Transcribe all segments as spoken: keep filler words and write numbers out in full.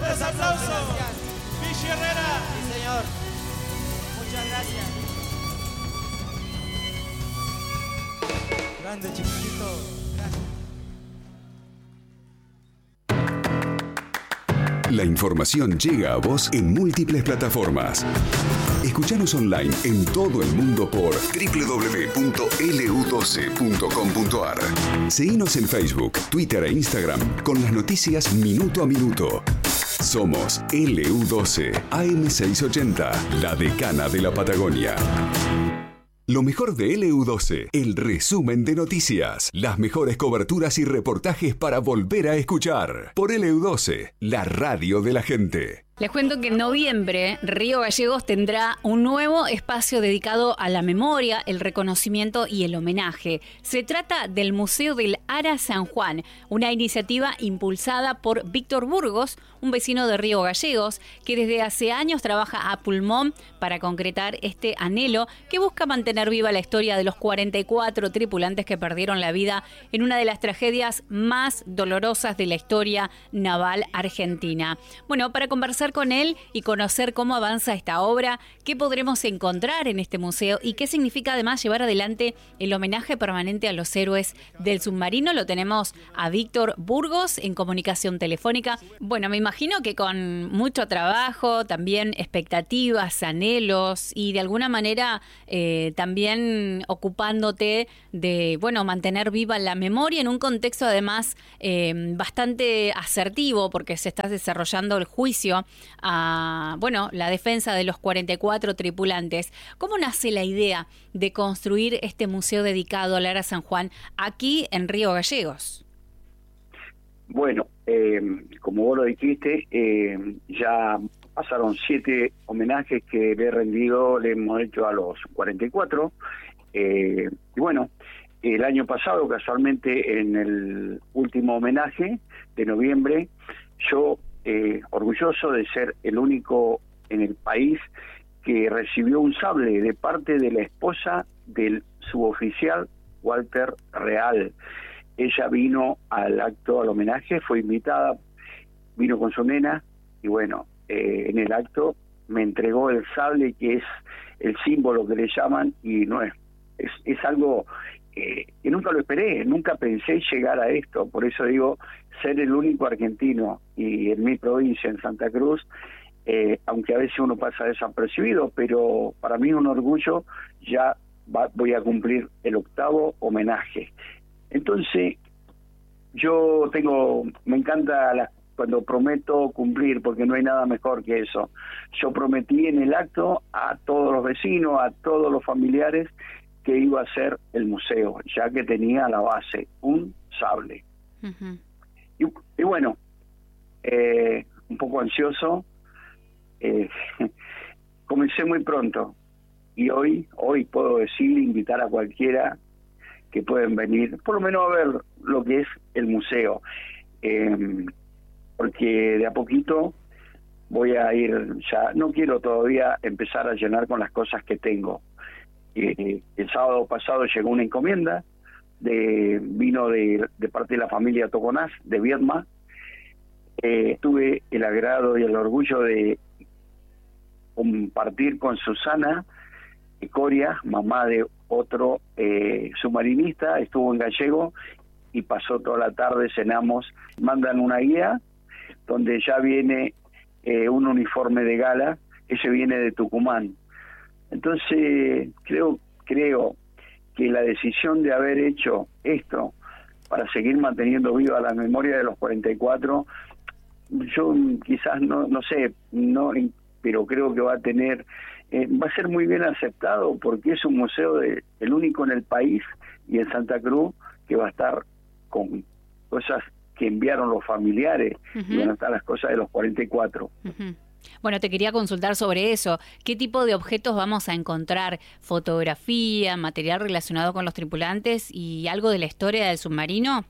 Fuertes aplausos. Vichy Herrera. Sí, señor. Muchas gracias. Grande, chiquitito. Gracias. La información llega a vos en múltiples plataformas. Escuchanos online en todo el mundo por doble u doble u doble u punto ele u doce punto com punto a r. Seguinos en Facebook, Twitter e Instagram con las noticias minuto a minuto. Somos ele u doce A M seiscientos ochenta, la decana de la Patagonia. Lo mejor de ele u doce, el resumen de noticias, las mejores coberturas y reportajes para volver a escuchar. Por ele u doce, la radio de la gente. Les cuento que en noviembre Río Gallegos tendrá un nuevo espacio dedicado a la memoria, el reconocimiento y el homenaje. Se trata del Museo del Ara San Juan, una iniciativa impulsada por Víctor Burgos, un vecino de Río Gallegos, que desde hace años trabaja a pulmón para concretar este anhelo que busca mantener viva la historia de los cuarenta y cuatro tripulantes que perdieron la vida en una de las tragedias más dolorosas de la historia naval argentina. Bueno, para conversar con él y conocer cómo avanza esta obra, qué podremos encontrar en este museo y qué significa además llevar adelante el homenaje permanente a los héroes del submarino, lo tenemos a Víctor Burgos en comunicación telefónica. Bueno, me imagino que con mucho trabajo, también expectativas, anhelos y de alguna manera eh, también ocupándote de, bueno, mantener viva la memoria en un contexto además eh, bastante asertivo porque se está desarrollando el juicio a, bueno, la defensa de los cuarenta y cuatro tripulantes. ¿Cómo nace la idea de construir este museo dedicado al Ara San Juan aquí en Río Gallegos? Bueno, eh, como vos lo dijiste, eh, ya pasaron siete homenajes que le he rendido, le hemos hecho a los cuarenta y cuatro. Eh, y bueno, el año pasado, casualmente, en el último homenaje de noviembre, yo, eh, orgulloso de ser el único en el país que recibió un sable de parte de la esposa del suboficial Walter Real. Ella vino al acto, al homenaje, fue invitada, vino con su nena, y bueno, eh, en el acto me entregó el sable, que es el símbolo que le llaman, y no es, es, es algo eh, que nunca lo esperé, nunca pensé llegar a esto, por eso digo, ser el único argentino, y en mi provincia, en Santa Cruz, eh, aunque a veces uno pasa desapercibido, pero para mí es un orgullo, ya va, voy a cumplir el octavo homenaje. Entonces, yo tengo, me encanta la, cuando prometo cumplir, porque no hay nada mejor que eso. Yo prometí en el acto a todos los vecinos, a todos los familiares, que iba a ser el museo, ya que tenía a la base un sable. Uh-huh. y, y bueno, eh, un poco ansioso, eh, comencé muy pronto, y hoy, hoy puedo decir, invitar a cualquiera que pueden venir, por lo menos a ver lo que es el museo, eh, porque de a poquito voy a ir, ya no quiero todavía empezar a llenar con las cosas que tengo. Eh, el sábado pasado llegó una encomienda, de vino de, de parte de la familia Toconás, de Viedma. Eh, tuve el agrado y el orgullo de compartir con Susana Coria, mamá de otro eh, submarinista, estuvo en Gallego y pasó toda la tarde, cenamos, mandan una guía donde ya viene eh, un uniforme de gala, ese viene de Tucumán. Entonces creo creo que la decisión de haber hecho esto para seguir manteniendo viva la memoria de los cuarenta y cuatro, yo quizás no no sé, no pero creo que va a tener Eh, va a ser muy bien aceptado porque es un museo de, el único en el país y en Santa Cruz que va a estar con cosas que enviaron los familiares, uh-huh. y van a estar las cosas de los cuarenta y cuatro. Uh-huh. Bueno, te quería consultar sobre eso. ¿Qué tipo de objetos vamos a encontrar? ¿Fotografía, material relacionado con los tripulantes y algo de la historia del submarino?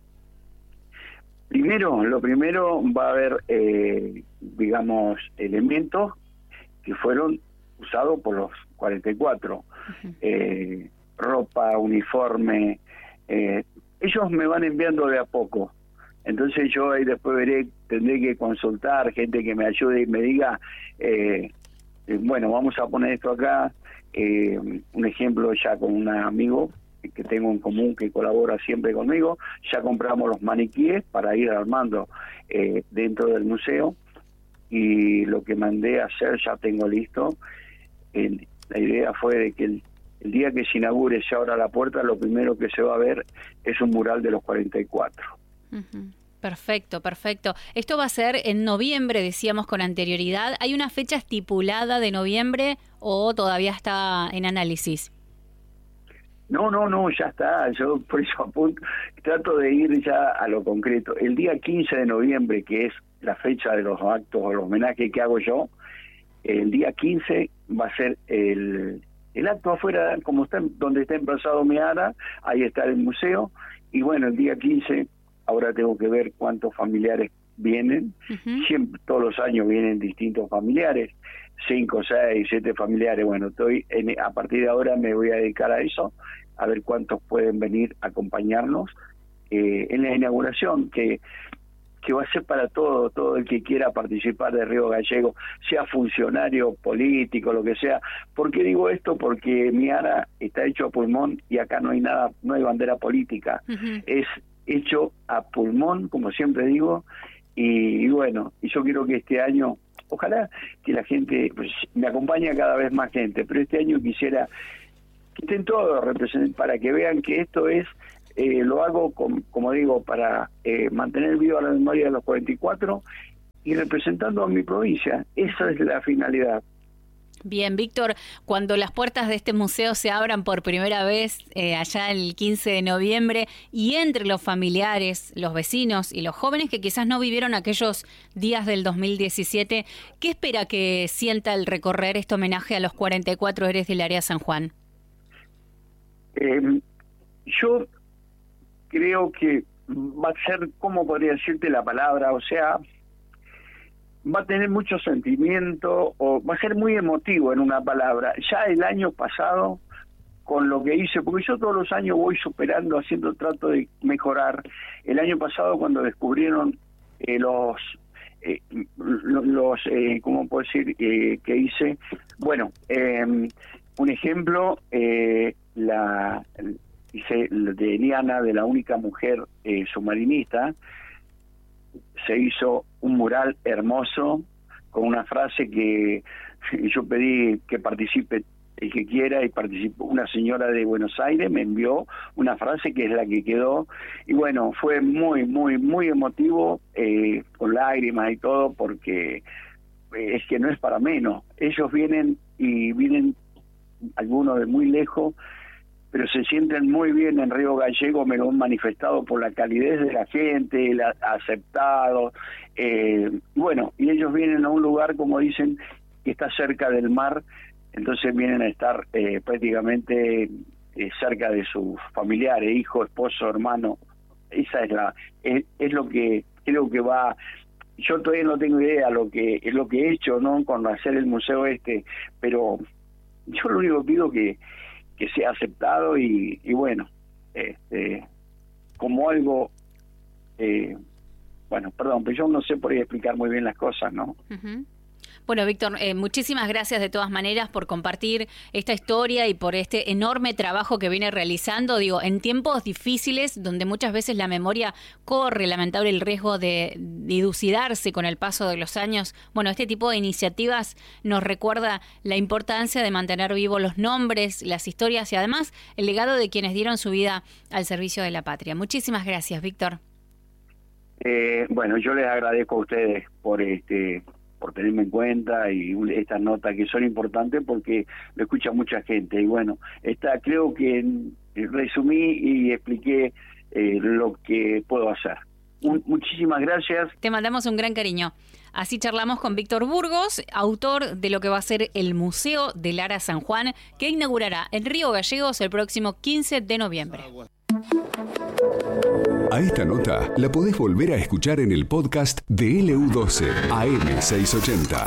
Primero, lo primero va a haber, eh, digamos, elementos que fueron usado por los cuarenta y cuatro, uh-huh. eh, ropa, uniforme, eh, ellos me van enviando de a poco, Entonces yo ahí después veré, tendré que consultar gente que me ayude y me diga, eh, eh, bueno, vamos a poner esto acá, eh, un ejemplo ya con un amigo que tengo en común que colabora siempre conmigo, ya compramos los maniquíes para ir armando eh, dentro del museo, y lo que mandé a hacer ya tengo listo. El, la idea fue de que el, el día que se inaugure, se abra la puerta, lo primero que se va a ver es un mural de los cuarenta y cuatro. Uh-huh. Perfecto, perfecto. Esto va a ser en noviembre, decíamos con anterioridad. ¿Hay una fecha estipulada de noviembre o todavía está en análisis? No, no, no, ya está. Yo por eso apunto, trato de ir ya a lo concreto. El día quince de noviembre, que es la fecha de los actos o los homenajes que hago yo, el día quince va a ser el, el acto afuera, como está, donde está emplazado mi ara, ahí está el museo. Y bueno, el día quince, ahora tengo que ver cuántos familiares vienen. Uh-huh. Siempre, todos los años vienen distintos familiares, cinco, seis, siete familiares. Bueno, estoy en, a partir de ahora me voy a dedicar a eso, a ver cuántos pueden venir a acompañarnos eh, en la inauguración, que que va a ser para todo, todo el que quiera participar de Río Gallegos, sea funcionario, político, lo que sea. ¿Por qué digo esto? Porque mi ara está hecho a pulmón y acá no hay nada, no hay bandera política. Uh-huh. Es hecho a pulmón, como siempre digo, y, y bueno, y yo quiero que este año, ojalá que la gente, pues, me acompañe cada vez más gente, pero este año quisiera que estén todos representados para que vean que esto es, eh, lo hago, con, como digo, para eh, mantener viva la memoria de los cuarenta y cuatro y representando a mi provincia. Esa es la finalidad. Bien, Víctor, cuando las puertas de este museo se abran por primera vez eh, allá el quince de noviembre y entre los familiares, los vecinos y los jóvenes que quizás no vivieron aquellos días del dos mil diecisiete, ¿qué espera que sienta el recorrer este homenaje a los cuarenta y cuatro héroes del área San Juan? Eh, yo creo que va a ser, ¿cómo podría decirte la palabra? O sea, va a tener mucho sentimiento, o va a ser muy emotivo en una palabra. Ya el año pasado, con lo que hice, porque yo todos los años voy superando, haciendo trato de mejorar. El año pasado, cuando descubrieron eh, los, eh, los eh, ¿cómo puedo decir? Eh, que hice, bueno, eh, un ejemplo, eh, la hice de Eliana, de la única mujer eh, submarinista. Se hizo un mural hermoso con una frase que yo pedí que participe el que quiera, y participó una señora de Buenos Aires, me envió una frase que es la que quedó, y bueno, fue muy, muy, muy emotivo, eh, con lágrimas y todo, porque es que no es para menos. Ellos vienen y vienen algunos de muy lejos, pero se sienten muy bien en Río Gallegos, me lo han manifestado por la calidez de la gente, el aceptado, eh, bueno, y ellos vienen a un lugar, como dicen, que está cerca del mar, entonces vienen a estar eh, prácticamente eh, cerca de sus familiares, hijo, esposo, hermano. Esa es la, es, es lo que creo que va. Yo todavía no tengo idea lo que es lo que he hecho, ¿no?, con hacer el museo este, pero yo lo único que pido que que sea aceptado y, y bueno, este, como algo, eh, bueno, perdón, pero yo no sé por ahí explicar muy bien las cosas, ¿no? Uh-huh. Bueno, Víctor, eh, muchísimas gracias de todas maneras por compartir esta historia y por este enorme trabajo que viene realizando, digo, en tiempos difíciles donde muchas veces la memoria corre lamentable el riesgo de dilucidarse con el paso de los años. Bueno, este tipo de iniciativas nos recuerda la importancia de mantener vivos los nombres, las historias y además el legado de quienes dieron su vida al servicio de la patria. Muchísimas gracias, Víctor. Eh, bueno, yo les agradezco a ustedes por este... por tenerme en cuenta y estas notas que son importantes porque lo escucha mucha gente. Y bueno, esta, creo que resumí y expliqué eh, lo que puedo hacer. Un, muchísimas gracias. Te mandamos un gran cariño. Así charlamos con Víctor Burgos, autor de lo que va a ser el Museo del Ara San Juan, que inaugurará en Río Gallegos el próximo quince de noviembre. A esta nota la podés volver a escuchar en el podcast de L U doce A M seiscientos ochenta.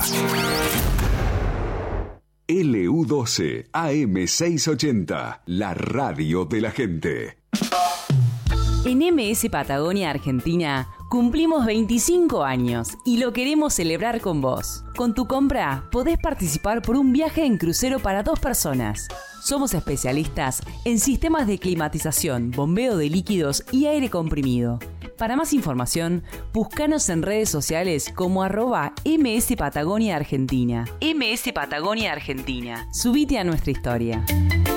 L U doce A M seiscientos ochenta, la radio de la gente. En M S Patagonia Argentina Cumplimos veinticinco años y lo queremos celebrar con vos. Con tu compra podés participar por un viaje en crucero para dos personas. Somos especialistas en sistemas de climatización, bombeo de líquidos y aire comprimido. Para más información, búscanos en redes sociales como arroba M S Patagonia Argentina. M S Patagonia Argentina. Subite a nuestra historia.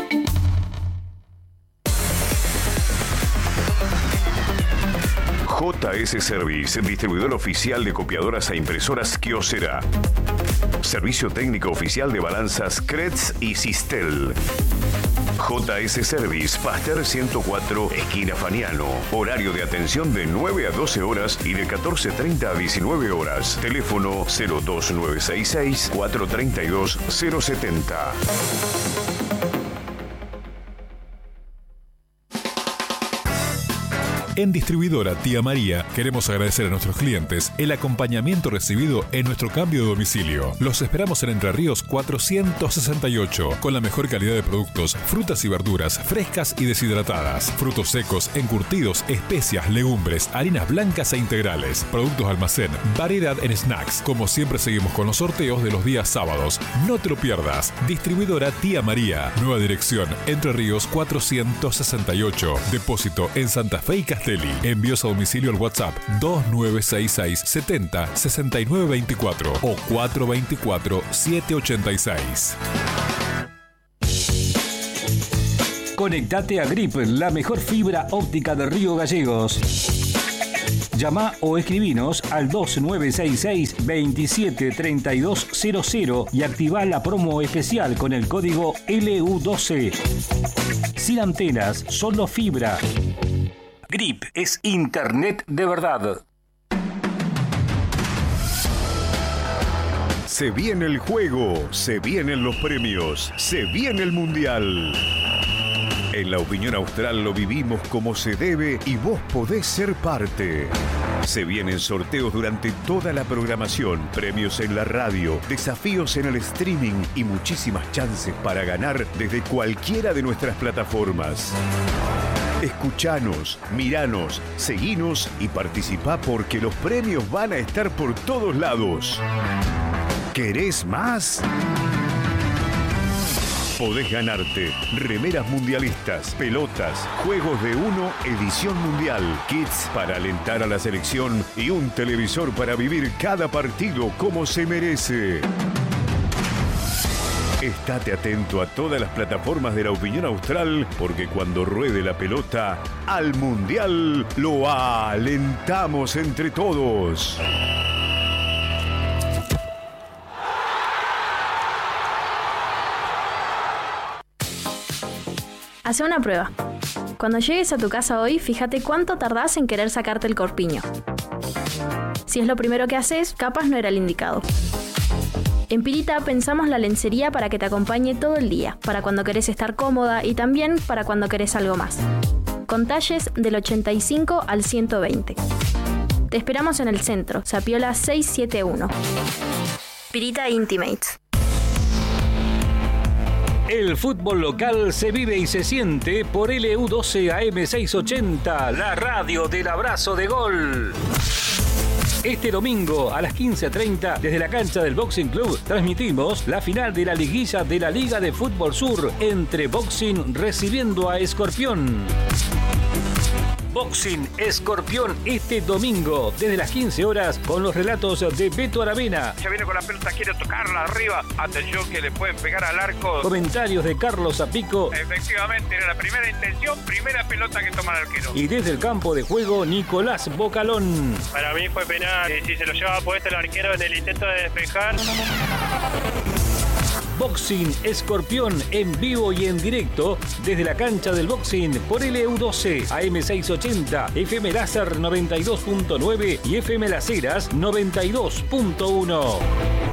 J S Service, distribuidor oficial de copiadoras e impresoras Kyocera. Servicio técnico oficial de balanzas Kretz y Sistel. J S Service, Pasteur ciento cuatro, esquina Faniano. Horario de atención de nueve a doce horas y de catorce treinta a diecinueve horas. Teléfono cero dos nueve seis seis, cuatro tres dos, cero siete cero. En Distribuidora Tía María queremos agradecer a nuestros clientes el acompañamiento recibido en nuestro cambio de domicilio. Los esperamos en Entre Ríos cuatrocientos sesenta y ocho, con la mejor calidad de productos, frutas y verduras frescas y deshidratadas, frutos secos, encurtidos, especias, legumbres, harinas blancas e integrales, productos de almacén, variedad en snacks. Como siempre seguimos con los sorteos de los días sábados. No te lo pierdas. Distribuidora Tía María. Nueva dirección, Entre Ríos cuatrocientos sesenta y ocho. Depósito en Santa Fe y Castelli. Envíos a domicilio al WhatsApp dos nueve seis seis, setenta, sesenta y nueve veinticuatro o cuatro veinticuatro, setecientos ochenta y seis. Conectate a Grip, la mejor fibra óptica de Río Gallegos. Llama o escribinos al dos nueve seis seis, veintisiete treinta y dos cero cero y activa la promo especial con el código L U doce. Sin antenas, solo fibra. Grip es internet de verdad. Se viene el juego, se vienen los premios, se viene el mundial. En La Opinión Austral lo vivimos como se debe y vos podés ser parte. Se vienen sorteos durante toda la programación, premios en la radio, desafíos en el streaming y muchísimas chances para ganar desde cualquiera de nuestras plataformas. Escuchanos, miranos, seguinos y participá porque los premios van a estar por todos lados. ¿Querés más? Podés ganarte remeras mundialistas, pelotas, juegos de uno, edición mundial, kits para alentar a la selección y un televisor para vivir cada partido como se merece. Estate atento a todas las plataformas de La Opinión Austral, porque cuando ruede la pelota, al Mundial lo alentamos entre todos. Hace una prueba. Cuando llegues a tu casa hoy, fíjate cuánto tardás en querer sacarte el corpiño. Si es lo primero que haces, capaz no era el indicado. En Pirita pensamos la lencería para que te acompañe todo el día, para cuando querés estar cómoda y también para cuando querés algo más. Con talles del ochenta y cinco al ciento veinte. Te esperamos en el centro, Sapiola seiscientos setenta y uno. Pirita Intimates. El fútbol local se vive y se siente por L U doce A M seiscientos ochenta, la radio del abrazo de gol. Este domingo a las quince treinta, desde la cancha del Boxing Club, transmitimos la final de la liguilla de la Liga de Fútbol Sur entre Boxing recibiendo a Escorpión. Boxing Escorpión este domingo desde las quince horas con los relatos de Beto Aravena. Ya viene con la pelota, quiere tocarla arriba. Atención que le pueden pegar al arco. Comentarios de Carlos Zapico. Efectivamente, era la primera intención, primera pelota que toma el arquero. Y desde el campo de juego, Nicolás Bocalón. Para mí fue penal. Si se lo llevaba puesto el arquero en el intento de despejar. Boxing Escorpión en vivo y en directo desde la cancha del Boxing por L U doce A M seiscientos ochenta, F M Láser noventa y dos punto nueve y F M Las Heras noventa y dos punto uno.